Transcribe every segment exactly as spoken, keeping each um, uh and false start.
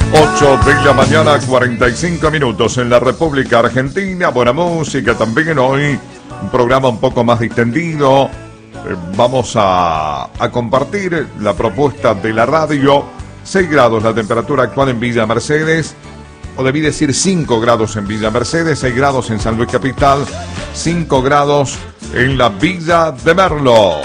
ocho de la mañana, cuarenta y cinco minutos en la República Argentina. Buena música también hoy. Un programa un poco más distendido. Eh, vamos a, a compartir la propuesta de la radio. seis grados la temperatura actual en Villa Mercedes. O debí decir cinco grados en Villa Mercedes, seis grados en San Luis Capital, cinco grados en la Villa de Merlo.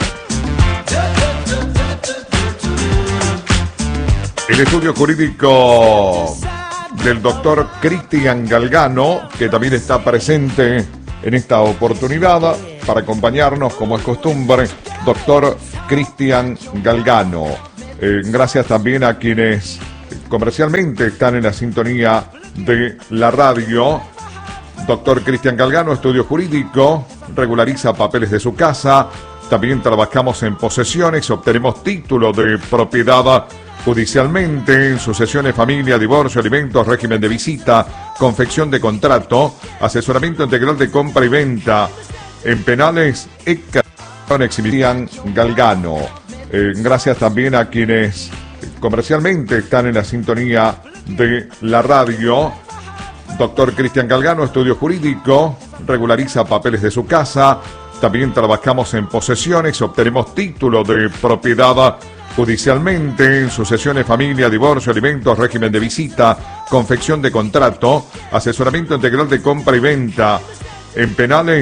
El estudio jurídico del doctor Cristian Galgano, que también está presente en esta oportunidad para acompañarnos, como es costumbre, doctor Cristian Galgano. Eh, gracias también a quienes comercialmente están en la sintonía de la radio. Doctor Cristian Galgano, estudio jurídico, regulariza papeles de su casa. También trabajamos en posesiones, obtenemos título de propiedad judicialmente, sucesiones, familia, divorcio, alimentos, régimen de visita, confección de contrato, asesoramiento integral de compra y venta, en penales, Cristian Galgano. Eh, gracias también a quienes comercialmente están en la sintonía de la radio. Doctor Cristian Galgano, estudio jurídico, regulariza papeles de su casa. También trabajamos en posesiones, obtenemos título de propiedad judicialmente, sucesiones, familia, divorcio, alimentos, régimen de visita, confección de contrato, asesoramiento integral de compra y venta, en penales.